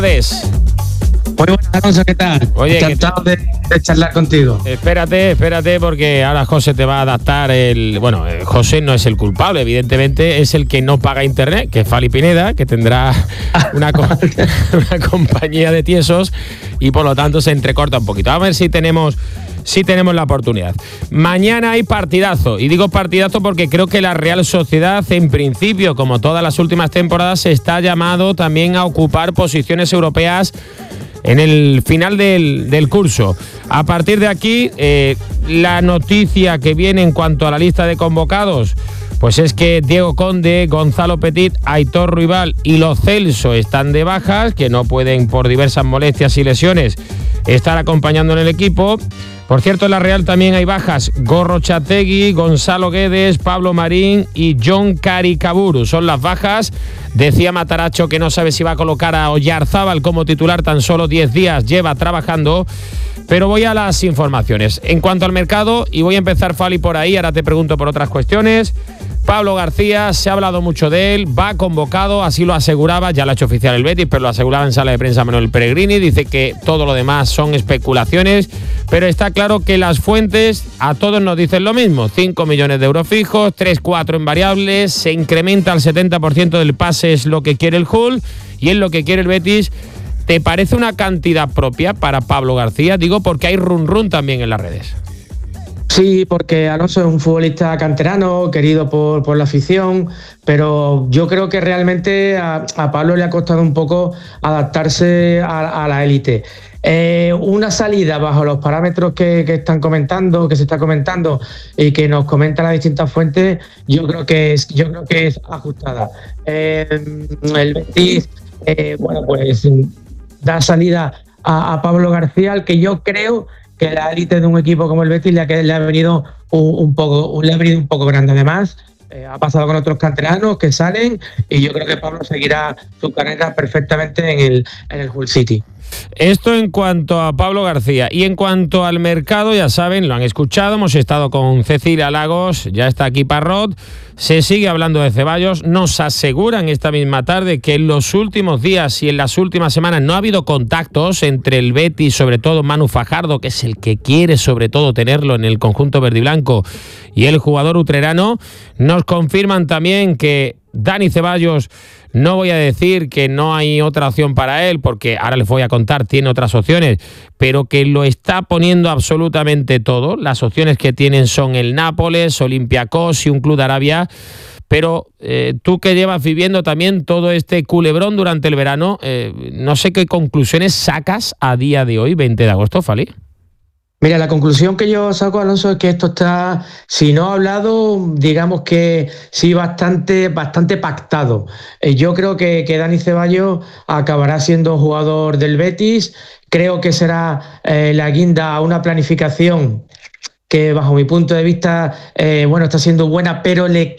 Muy buenas, Alonso, ¿qué tal? Oye, encantado de charlar contigo. Espérate, porque ahora José te va a adaptar José no es el culpable, evidentemente es el que no paga internet, que es Fali Pineda, que tendrá una compañía de tiesos y por lo tanto se entrecorta un poquito. A ver si tenemos la oportunidad. Mañana hay partidazo, y digo partidazo porque creo que la Real Sociedad, en principio, como todas las últimas temporadas, está llamado también a ocupar posiciones europeas en el final del curso. A partir de aquí, la noticia que viene en cuanto a la lista de convocados, pues es que Diego Conde, Gonzalo Petit, Aitor Ruibal y Lo Celso están de bajas, que no pueden, por diversas molestias y lesiones, estar acompañando en el equipo. Por cierto, en la Real también hay bajas: Gorrochategui, Gonzalo Guedes, Pablo Marín y John Caricaburu. Son las bajas. Decía Mataracho que no sabe si va a colocar a Oyarzábal como titular, tan solo 10 días lleva trabajando. Pero voy a las informaciones. En cuanto al mercado, y voy a empezar, Fali, por ahí, ahora te pregunto por otras cuestiones. Pablo García, se ha hablado mucho de él, va convocado, así lo aseguraba, ya lo ha hecho oficial el Betis, pero lo aseguraba en sala de prensa Manuel Pellegrini. Dice que todo lo demás son especulaciones, pero está claro que las fuentes a todos nos dicen lo mismo: 5 millones de euros fijos, 3-4 en variables, se incrementa al 70% del pase, es lo que quiere el Hull y es lo que quiere el Betis. ¿Te parece una cantidad propia para Pablo García? Digo porque hay run también en las redes. Sí, porque Alonso es un futbolista canterano, querido por la afición, pero yo creo que realmente a Pablo le ha costado un poco adaptarse a la élite. Una salida bajo los parámetros que se está comentando y que nos comentan las distintas fuentes, yo creo que es ajustada. El Betis, pues da salida a Pablo García, al que yo creo que la élite de un equipo como el Betis le ha venido un poco grande. Además, ha pasado con otros canteranos que salen, y yo creo que Pablo seguirá su carrera perfectamente en el Hull City. Esto en cuanto a Pablo García. Y en cuanto al mercado, ya saben, lo han escuchado, hemos estado con Cecilia Lagos, ya está aquí Parrot, se sigue hablando de Ceballos. Nos aseguran esta misma tarde que en los últimos días y en las últimas semanas no ha habido contactos entre el Betis, sobre todo Manu Fajardo, que es el que quiere sobre todo tenerlo en el conjunto verdiblanco, y el jugador utrerano. Nos confirman también que Dani Ceballos, no voy a decir que no hay otra opción para él, porque ahora les voy a contar, tiene otras opciones, pero que lo está poniendo absolutamente todo. Las opciones que tienen son el Nápoles, Olympiacos y un club de Arabia. Pero tú, que llevas viviendo también todo este culebrón durante el verano, no sé qué conclusiones sacas a día de hoy, 20 de agosto, Fali. Mira, la conclusión que yo saco, Alonso, es que esto está, si no hablado, digamos que sí, bastante pactado. Yo creo que Dani Ceballos acabará siendo jugador del Betis. Creo que será la guinda a una planificación que, bajo mi punto de vista, está siendo buena, pero le